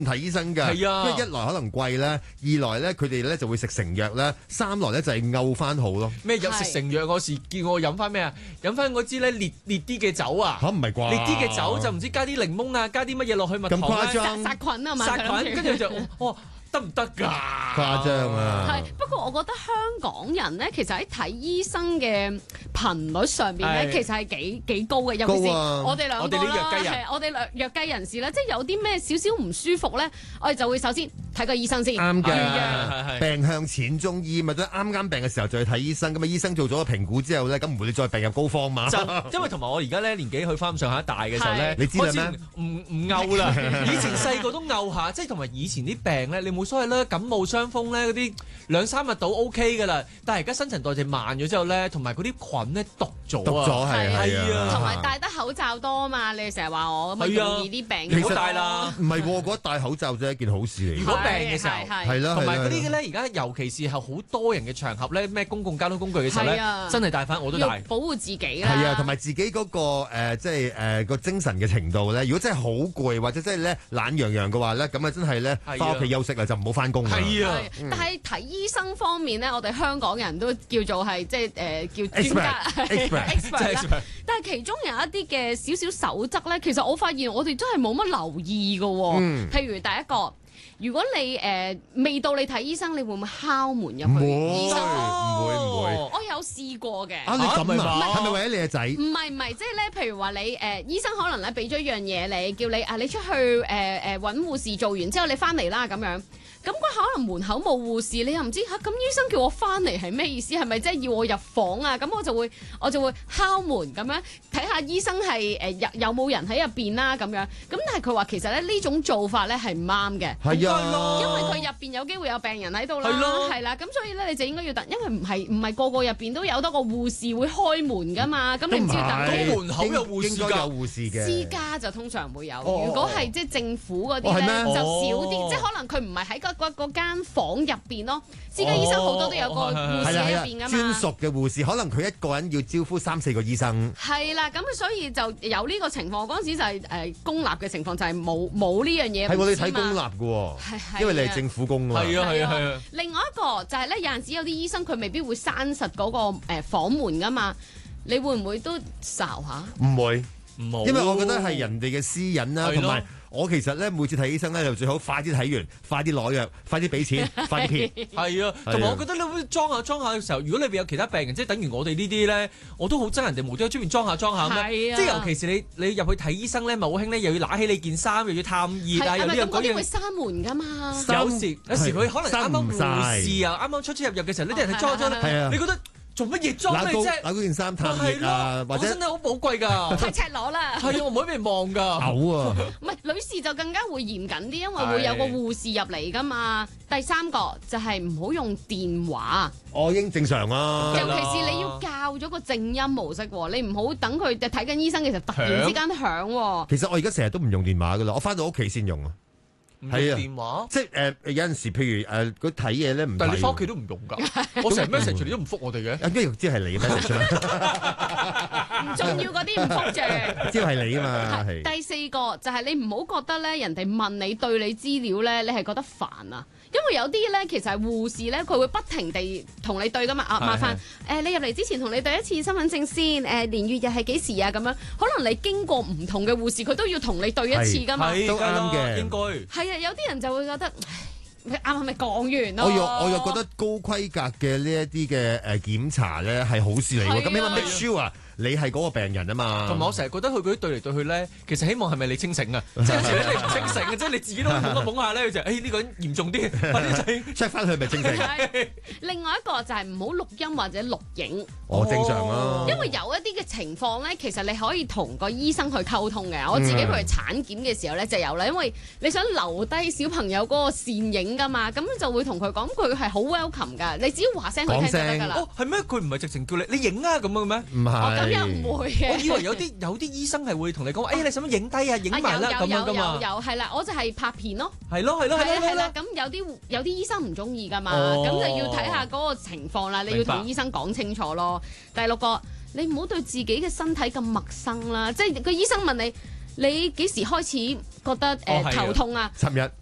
睇醫生㗎。 係啊， 因為一來可能貴咧，二來咧佢哋咧就會食成藥咧，三來咧就係嘔翻好咯。 咩有食成藥嗰時叫我飲翻咩啊？飲翻嗰支咧烈啲嘅酒啊！ 嚇唔係啩？ 烈啲嘅酒就唔知加啲檸檬啊，加啲乜嘢落去蜜糖咁誇張殺菌啊嘛， 殺菌，跟住就哇得唔得㗎？ 誇張啊！ 係不過我覺得香港人咧，其實喺睇醫生嘅頻率上邊咧，其實係幾高嘅，尤其是我哋兩個啦，係我哋弱雞人士咧，即係有啲咩少少唔舒服咧，我哋就會首先睇個醫生先。 啱嘅， 係病向淺中醫，咪都啱病嘅時候就去睇醫生。咁啊，醫生做咗個評估之後咧，咁唔會你再病入膏肓嘛。 因為同埋我而家咧年紀去翻咁上下大嘅時候咧， 你知啦咩？唔嘔啦，以前細個都嘔下，即係同埋以前啲病咧，你冇所謂啦，感冒傷風咧嗰啲2-3日到 OK 噶啦。但係而家新陳代謝慢咗之後咧，同埋嗰啲菌咧毒咗係啊， 同埋戴得口罩多啊嘛，你哋成日話我咁容易啲病。 唔好戴啦， 唔係，我覺得戴口罩真係一件好事嚟。 如果病嘅時候係啦， 同埋嗰啲咧，而家尤其是係好多人嘅場合咧，咩公共交通工具嘅時候咧，真係戴翻我都戴， 保護自己啦。 係啊，同埋自己嗰個即係個精神嘅程度咧。如果真係好攰或者真係咧懶洋洋嘅話咧，咁啊真係咧翻屋企休息啦，就唔好翻工啦。 係啊， 但係睇醫生方面咧，我哋香港人都叫做係即係叫專家 expert 啦。但係其中有一啲嘅少少守則咧，其實我發現我哋真係冇乜留意嘅喎。譬如第一個，如果你未到你睇醫生，你會唔會敲門入去醫生？ 唔會。 我有試過嘅。 你咁啊？係咪為咗你嘅仔？ 唔係，即係咧，譬如話你醫生可能咧俾咗一樣嘢你，叫你出去揾護士做完之後，你翻嚟啦咁樣。咁佢可能門口冇護士，你又唔知嚇，咁醫生叫我翻嚟係咩意思？係咪即係要我入房啊？咁我就會敲門咁樣睇下醫生係有冇人喺入邊啦咁樣。咁但係佢話其實咧呢種做法咧係唔啱嘅。 係啊， 因為佢入邊有機會有病人喺度啦，係啦，咁所以咧你就應該要等，因為唔係個個入邊都有得個護士會開門噶嘛。咁你唔知要等到門口有護士㗎， 應該有護士嘅。 私家就通常會有，如果係即係政府嗰啲咧就少啲，即係可能佢唔係喺嗰間房入邊咯。私家醫生好多都有個護士喺入邊噶嘛， 專屬嘅護士，可能佢一個人要招呼3-4個醫生。 係啦，咁所以就有呢個情況。嗰陣時就係公立嘅情況，就係冇呢樣嘢。 係你睇公立嘅喎，因為你係政府工啊嘛。 係啊。 另外一個就係咧，有陣時有啲醫生佢未必會閂實嗰個房門噶嘛，你會唔會都睄下？ 唔會，因為我覺得係人哋嘅私隱啦，同埋。我其實咧每次睇醫生咧就最好快啲睇完，快啲攞藥，快啲俾錢，快啲撇。 係啊，同埋我覺得你會裝下嘅時候，如果你邊有其他病人，即係等於我哋呢啲咧，我都好憎人哋無端端出面裝下咁樣。即係尤其是你入去睇醫生咧，咪好興咧，又要揦起你件衫，又要探熱啊，有啲人嗰啲會閂門㗎嘛。 有時佢可能啱啱護士啊，啱啱出入嘅時候，呢啲人係裝咧，你覺得？做乜嘢裝你啫？ 攞嗰件衫探熱啊，或者真係好寶貴㗎， 太赤裸啦。 係啊，我唔可以俾人望㗎。 嘔啊！ 唔係女士就更加會嚴謹啲，因為會有個護士入嚟㗎嘛。第三個就係唔好用電話。 已經正常啦。 尤其是你要校咗個靜音模式喎，你唔好等佢睇緊醫生嘅時候突然之間響喎。 其實我而家成日都唔用電話㗎啦，我翻到屋企先用啊。 係啊，電話即係有陣時，譬如佢睇嘢咧唔， 但係你翻屋企都唔用㗎，我成日 message 你都唔覆我哋嘅， 跟住知係你 message 唔重要嗰啲唔覆住， 知係你啊嘛。 第四個就係你唔好覺得咧，人哋問你對你資料咧，你係覺得煩啊。因為有啲咧，其實係護士咧，佢會不停地同你對噶嘛。麻煩你入嚟之前同你對一次身份證先。年月日係幾時啊？咁樣可能你經過唔同嘅護士，佢都要同你對一次噶嘛。 都啱嘅， 應該係啊。有啲人就會覺得，啱啱咪講完咯。 我又覺得高規格嘅呢一啲嘅檢查咧係好事嚟喎。咁起碼 make sure 你係嗰個病人啊嘛。 同埋我成日覺得佢嗰啲對嚟對去咧，其實希望係咪你清醒啊？即係有時咧你唔清醒嘅，即係你自己都懵下懵下咧，佢就呢個人嚴重啲，快啲 check 翻佢係咪清醒。 另外一個就係唔好錄音或者錄影。 正常啦。 因為有一啲嘅情況咧，其實你可以同個醫生去溝通嘅。我自己譬如產檢嘅時候咧就有啦，因為你想留低小朋友嗰個倩影㗎嘛，咁就會同佢講，佢係好 welcome 㗎。你只要話聲佢聽就得㗎啦。 係咩？佢唔係直情叫你影啊咁嘅咩？ 唔係。 咁又唔會嘅。 我以為有啲醫生係會同你講，你使乜影低啊？影埋啦咁樣㗎嘛。 有係啦，我就係拍片咯。 係咯。 係啦。咁有啲醫生唔中意㗎嘛，咁就要睇下嗰個情況啦。你要同醫生講清楚咯。第六個，你唔好對自己嘅身體咁陌生啦。即係個醫生問你幾時開始覺得頭痛啊？ 尋日